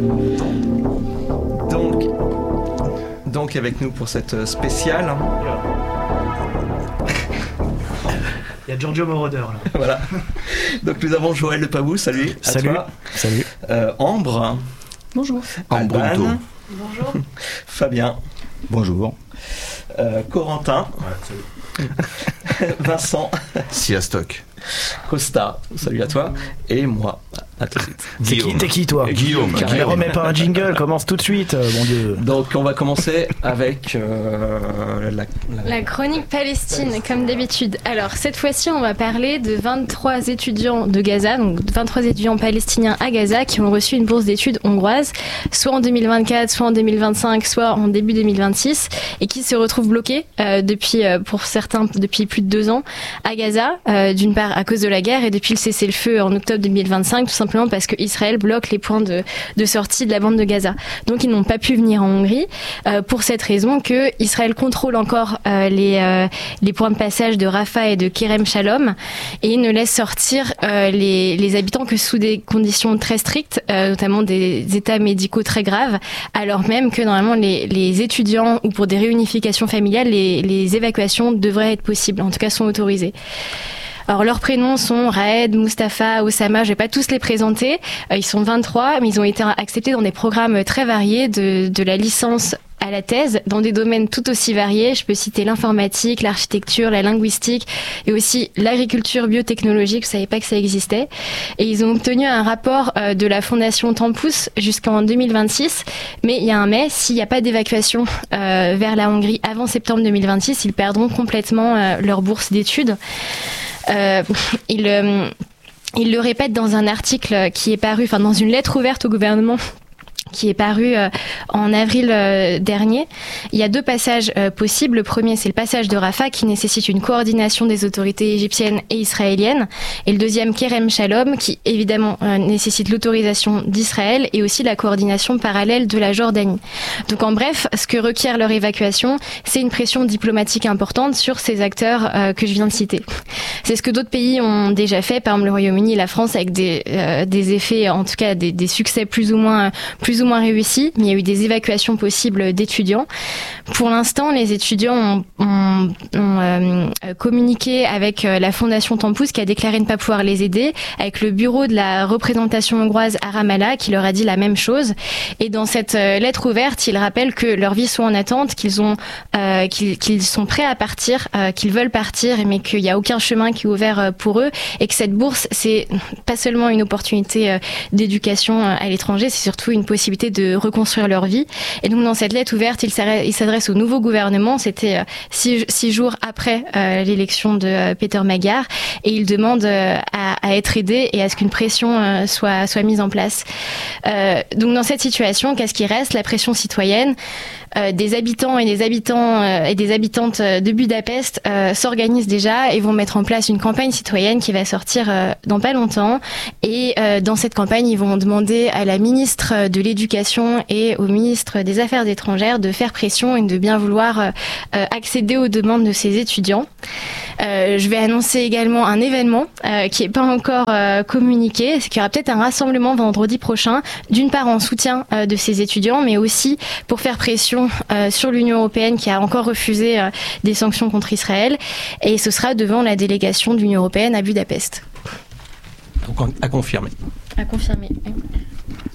Donc avec nous pour cette spéciale. Il y a Giorgio Moroder là. Voilà. Donc nous avons Joël Le Pabou, salut. Salut. Toi. Salut. Ambre. Bonjour. Alban. Bonjour. Fabien. Bonjour. Corentin. Ouais, Vincent. Siastock. Costa, salut à toi. Et moi. À tout de suite. T'es qui toi? Guillaume. Mais remets pas un jingle, commence tout de suite, mon Dieu. Donc on va commencer avec La chronique Palestine, comme d'habitude. Alors cette fois-ci, on va parler de 23 étudiants de Gaza, donc 23 étudiants palestiniens à Gaza qui ont reçu une bourse d'études hongroise, soit en 2024, soit en 2025, soit en début 2026, et qui se retrouvent bloqués pour certains depuis plus de 2 ans à Gaza, d'une part à cause de la guerre et depuis le cessez-le-feu en octobre 2025, tout simplement parce que Israël bloque les points de sortie de la bande de Gaza. Donc ils n'ont pas pu venir en Hongrie pour cette raison que Israël contrôle encore les points de passage de Rafah et de Kerem Shalom et ne laisse sortir les habitants que sous des conditions très strictes, notamment des états médicaux très graves, alors même que normalement les étudiants ou pour des réunifications familiales, les évacuations devraient être possibles, en tout cas sont autorisées. Alors leurs prénoms sont Raed, Mustapha, Osama, je vais pas tous les présenter, ils sont 23, mais ils ont été acceptés dans des programmes très variés, de la licence à la thèse, dans des domaines tout aussi variés. Je peux citer l'informatique, l'architecture, la linguistique et aussi l'agriculture biotechnologique, je savais pas que ça existait. Et ils ont obtenu un rapport de la fondation Tempus jusqu'en 2026, mais il y a un mais, s'il n'y a pas d'évacuation vers la Hongrie avant septembre 2026, ils perdront complètement leur bourse d'études. Il le répète dans un article qui est paru, dans une lettre ouverte au gouvernement qui est paru en avril dernier. Il y a 2 passages possibles. Le premier, c'est le passage de Rafah qui nécessite une coordination des autorités égyptiennes et israéliennes. Et le deuxième, Kerem Shalom, qui évidemment nécessite l'autorisation d'Israël et aussi la coordination parallèle de la Jordanie. Donc en bref, ce que requiert leur évacuation, c'est une pression diplomatique importante sur ces acteurs que je viens de citer. C'est ce que d'autres pays ont déjà fait, par exemple le Royaume-Uni et la France, avec des effets, en tout cas des succès plus ou moins réussi, mais il y a eu des évacuations possibles d'étudiants. Pour l'instant, les étudiants ont communiqué avec la fondation Tempus qui a déclaré ne pas pouvoir les aider, avec le bureau de la représentation hongroise à Ramallah qui leur a dit la même chose. Et dans cette lettre ouverte, ils rappellent que leurs vies sont en attente, qu'ils sont prêts à partir, qu'ils veulent partir, mais qu'il n'y a aucun chemin qui est ouvert pour eux, et que cette bourse, c'est pas seulement une opportunité d'éducation à l'étranger, c'est surtout une possibilité de reconstruire leur vie. Et donc dans cette lettre ouverte, il s'adresse au nouveau gouvernement. C'était 6 jours après l'élection de Peter Magyar, et il demande à être aidé et à ce qu'une pression soit mise en place. Donc dans cette situation, qu'est-ce qui reste? La pression citoyenne. Des habitants et des habitantes de Budapest s'organisent déjà et vont mettre en place une campagne citoyenne qui va sortir dans pas longtemps. Et dans cette campagne, ils vont demander à la ministre de l'Éducation et au ministre des Affaires étrangères de faire pression et de bien vouloir accéder aux demandes de ces étudiants. Je vais annoncer également un événement qui n'est pas encore communiqué, c'est qu'il y aura peut-être un rassemblement vendredi prochain, d'une part en soutien de ces étudiants, mais aussi pour faire pression sur l'Union européenne qui a encore refusé des sanctions contre Israël, et ce sera devant la délégation de l'Union européenne à Budapest. Donc à confirmer. À confirmer, oui.